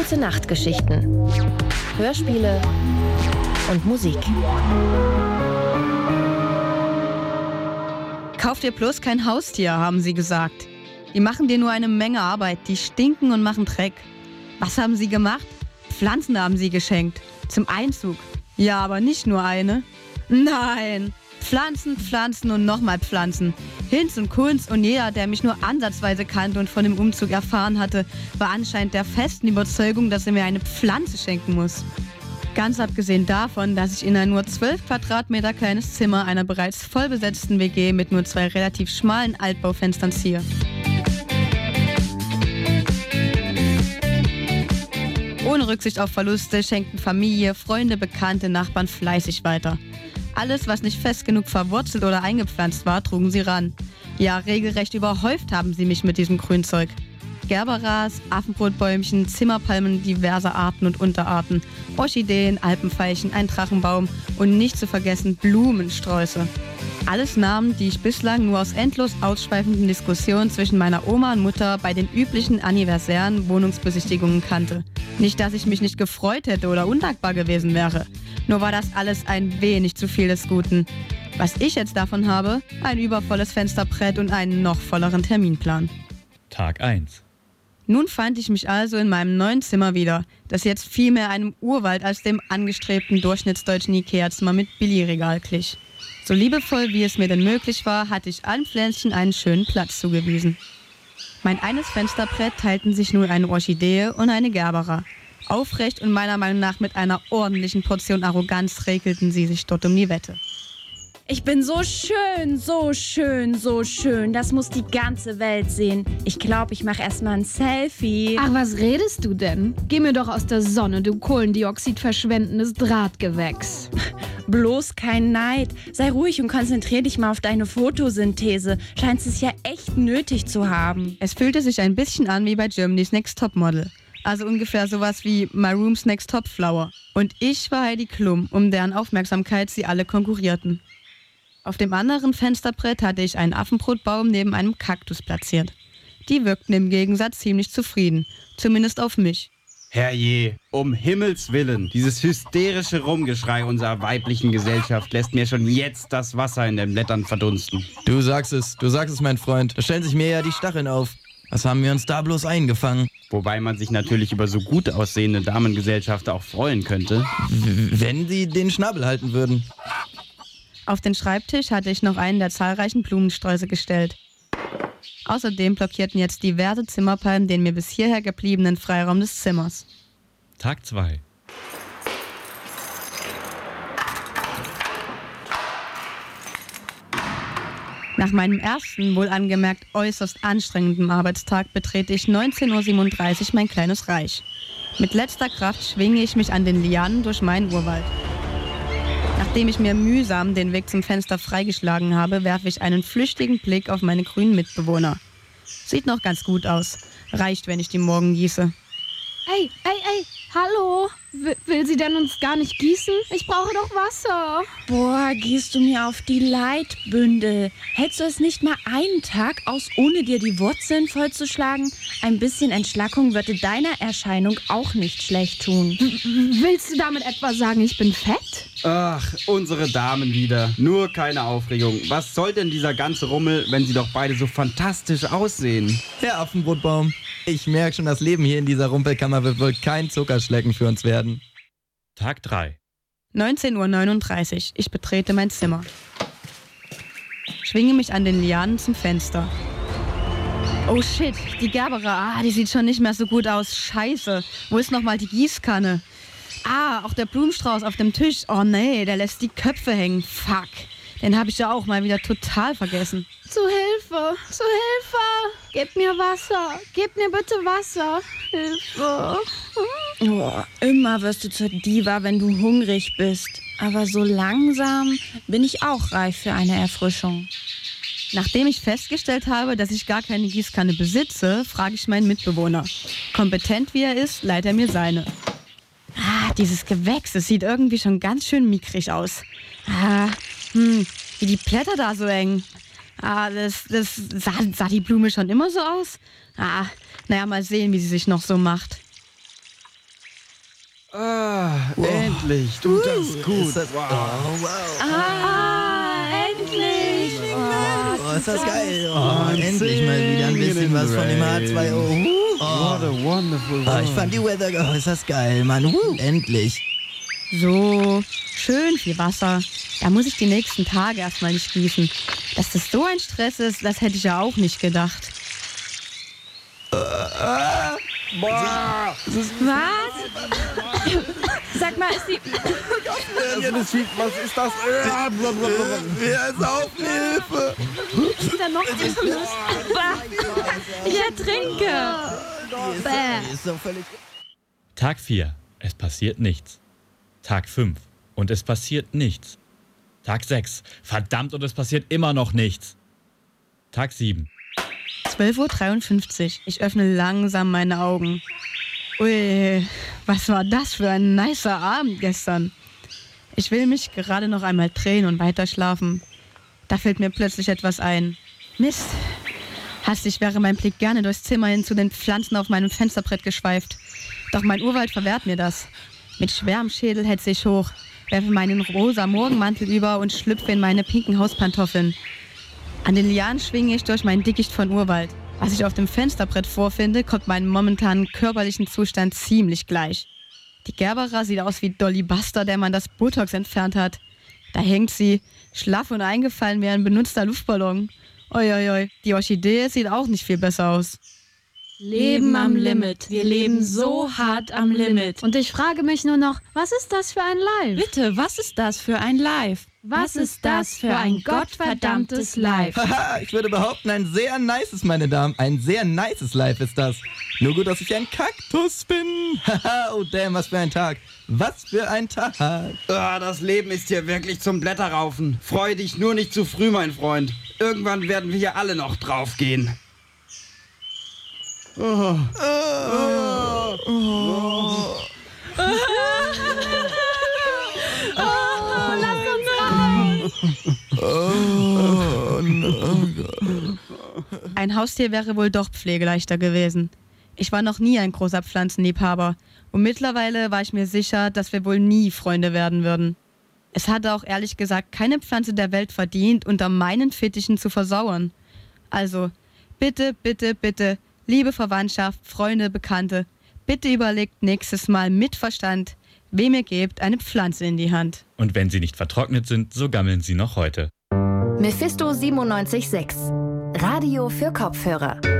Gute-Nacht-Geschichten. Hörspiele und Musik. Kauf dir bloß kein Haustier, haben sie gesagt. Die machen dir nur eine Menge Arbeit, die stinken und machen Dreck. Was haben sie gemacht? Pflanzen haben sie geschenkt. Zum Einzug. Ja, aber nicht nur eine. Nein, Pflanzen, Pflanzen und nochmal Pflanzen. Hinz und Kunz und jeder, der mich nur ansatzweise kannte und von dem Umzug erfahren hatte, war anscheinend der festen Überzeugung, dass er mir eine Pflanze schenken muss. Ganz abgesehen davon, dass ich in ein nur 12 Quadratmeter kleines Zimmer einer bereits vollbesetzten WG mit nur 2 relativ schmalen Altbaufenstern ziehe. Ohne Rücksicht auf Verluste schenkten Familie, Freunde, Bekannte, Nachbarn fleißig weiter. Alles, was nicht fest genug verwurzelt oder eingepflanzt war, trugen sie ran. Ja, regelrecht überhäuft haben sie mich mit diesem Grünzeug. Gerberas, Affenbrotbäumchen, Zimmerpalmen diverser Arten und Unterarten, Orchideen, Alpenveilchen, ein Drachenbaum und nicht zu vergessen Blumensträuße. Alles Namen, die ich bislang nur aus endlos ausschweifenden Diskussionen zwischen meiner Oma und Mutter bei den üblichen anniversären Wohnungsbesichtigungen kannte. Nicht, dass ich mich nicht gefreut hätte oder undankbar gewesen wäre. Nur war das alles ein wenig zu viel des Guten. Was ich jetzt davon habe, ein übervolles Fensterbrett und einen noch volleren Terminplan. Tag 1. Nun fand ich mich also in meinem neuen Zimmer wieder, das jetzt viel mehr einem Urwald als dem angestrebten durchschnittsdeutschen Ikea-Zimmer mit Billigregal glich. So liebevoll wie es mir denn möglich war, hatte ich allen Pflänzchen einen schönen Platz zugewiesen. Mein eines Fensterbrett teilten sich nun eine Orchidee und eine Gerbera. Aufrecht und meiner Meinung nach mit einer ordentlichen Portion Arroganz regelten sie sich dort um die Wette. Ich bin so schön, so schön, so schön. Das muss die ganze Welt sehen. Ich glaube, ich mache erstmal ein Selfie. Ach, was redest du denn? Geh mir doch aus der Sonne, du Kohlendioxid verschwendendes Drahtgewächs. Bloß kein Neid. Sei ruhig und konzentrier dich mal auf deine Photosynthese. Scheint es ja echt nötig zu haben. Es fühlte sich ein bisschen an wie bei Germany's Next Topmodel. Also ungefähr sowas wie My Room's Next Top Flower. Und ich war Heidi Klum, um deren Aufmerksamkeit sie alle konkurrierten. Auf dem anderen Fensterbrett hatte ich einen Affenbrotbaum neben einem Kaktus platziert. Die wirkten im Gegensatz ziemlich zufrieden, zumindest auf mich. Herrje, um Himmels Willen, dieses hysterische Rumgeschrei unserer weiblichen Gesellschaft lässt mir schon jetzt das Wasser in den Blättern verdunsten. Du sagst es, mein Freund. Da stellen sich mir ja die Stacheln auf. Was haben wir uns da bloß eingefangen? Wobei man sich natürlich über so gut aussehende Damengesellschafter auch freuen könnte. Wenn sie den Schnabel halten würden. Auf den Schreibtisch hatte ich noch einen der zahlreichen Blumensträuße gestellt. Außerdem blockierten jetzt diverse Zimmerpalmen den mir bis hierher gebliebenen Freiraum des Zimmers. Tag 2. Nach meinem ersten, wohl angemerkt äußerst anstrengenden Arbeitstag betrete ich 19:37 Uhr mein kleines Reich. Mit letzter Kraft schwinge ich mich an den Lianen durch meinen Urwald. Nachdem ich mir mühsam den Weg zum Fenster freigeschlagen habe, werfe ich einen flüchtigen Blick auf meine grünen Mitbewohner. Sieht noch ganz gut aus. Reicht, wenn ich die morgen gieße. Ey, hallo? Will sie denn uns gar nicht gießen? Ich brauche doch Wasser. Boah, gehst du mir auf die Leitbündel. Hältst du es nicht mal einen Tag aus, ohne dir die Wurzeln vollzuschlagen? Ein bisschen Entschlackung würde deiner Erscheinung auch nicht schlecht tun. Willst du damit etwa sagen, ich bin fett? Ach, unsere Damen wieder. Nur keine Aufregung. Was soll denn dieser ganze Rummel, wenn sie doch beide so fantastisch aussehen? Herr Affenbrotbaum, ich merke schon, das Leben hier in dieser Rumpelkammer wird wohl kein Zuckerschlecken für uns werden. Tag 3. 19:39 Uhr. Ich betrete mein Zimmer. Schwinge mich an den Lianen zum Fenster. Oh shit, die Gerbera, die sieht schon nicht mehr so gut aus. Scheiße, wo ist nochmal die Gießkanne? Auch der Blumenstrauß auf dem Tisch. Oh nee, der lässt die Köpfe hängen. Fuck, den habe ich ja auch mal wieder total vergessen. Zu Hilfe! Gib mir Wasser! Gib mir bitte Wasser! Hilfe! Oh, immer wirst du zur Diva, wenn du hungrig bist. Aber so langsam bin ich auch reif für eine Erfrischung. Nachdem ich festgestellt habe, dass ich gar keine Gießkanne besitze, frage ich meinen Mitbewohner. Kompetent wie er ist, leiht er mir seine. Dieses Gewächs, das sieht irgendwie schon ganz schön mickrig aus. Wie die Blätter da so eng. Das sah die Blume schon immer so aus? Naja, mal sehen, wie sie sich noch so macht. Endlich, du das gut. Ist das, oh, wow. Endlich! Oh, ist das geil. Oh, endlich mal wieder ein bisschen was von dem H2O. What a wonderful Oh, ich fand die Weather... Oh, ist das geil, Mann. Endlich. So, schön viel Wasser. Da muss ich die nächsten Tage erstmal nicht gießen. Dass das so ein Stress ist, das hätte ich ja auch nicht gedacht. Boah! Was? Sag mal, ist die... Was ist das? Wer ist auf Hilfe? Ist da noch was? Ich ertrinke. Die ist so völlig... Tag 4. Es passiert nichts. Tag 5. Und es passiert nichts. Tag 6. Verdammt, und es passiert immer noch nichts. Tag 7. 12:53 Uhr. Ich öffne langsam meine Augen. Ui, was war das für ein nicer Abend gestern. Ich will mich gerade noch einmal drehen und weiter schlafen. Da fällt mir plötzlich etwas ein. Mist. Hastig wäre mein Blick gerne durchs Zimmer hin zu den Pflanzen auf meinem Fensterbrett geschweift. Doch mein Urwald verwehrt mir das. Mit schwerem Schädel hetze ich hoch, werfe meinen rosa Morgenmantel über und schlüpfe in meine pinken Hauspantoffeln. An den Lianen schwinge ich durch mein Dickicht von Urwald. Was ich auf dem Fensterbrett vorfinde, kommt meinem momentanen körperlichen Zustand ziemlich gleich. Die Gerbera sieht aus wie Dolly Buster, der man das Botox entfernt hat. Da hängt sie, schlaff und eingefallen wie ein benutzter Luftballon. Uiuiui, die Orchidee sieht auch nicht viel besser aus. Leben am Limit. Wir leben so hart am Limit. Und ich frage mich nur noch, was ist das für ein Live? Bitte, was ist das für ein Live? Was ist das für ein gottverdammtes Live? Haha, ich würde behaupten, ein sehr nices, meine Damen. Ein sehr nices Life ist das. Nur gut, dass ich ein Kaktus bin. Haha, oh damn, was für ein Tag. Was für ein Tag. Das Leben ist hier wirklich zum Blätterraufen. Freu dich nur nicht zu früh, mein Freund. Irgendwann werden wir hier alle noch draufgehen. Ein Haustier wäre wohl doch pflegeleichter gewesen. Ich war noch nie ein großer Pflanzenliebhaber und mittlerweile war ich mir sicher, dass wir wohl nie Freunde werden würden. Es hatte auch ehrlich gesagt keine Pflanze der Welt verdient, unter meinen Fittichen zu versauern. Also, bitte, bitte, bitte, liebe Verwandtschaft, Freunde, Bekannte, bitte überlegt nächstes Mal mit Verstand, wem ihr gebt eine Pflanze in die Hand. Und wenn sie nicht vertrocknet sind, so gammeln sie noch heute. Mephisto 97.6. Radio für Kopfhörer.